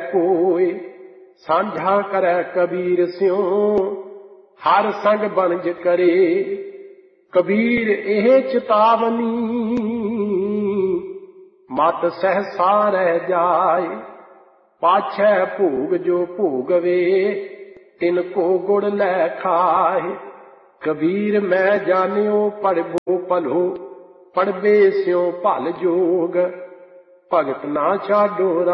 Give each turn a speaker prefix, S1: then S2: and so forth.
S1: कोय। सांझा करे कबीर स्यों हर संग बनज करे। कबीर एह चेतावनी मत सहसा रह जाय। पाछै भोग जो भोगवे तिनको गुड़ लै खाए। कबीर मैं जानियो पढ़बो भलो पढ़बे स्यों भल जोग। भगत ना छाडो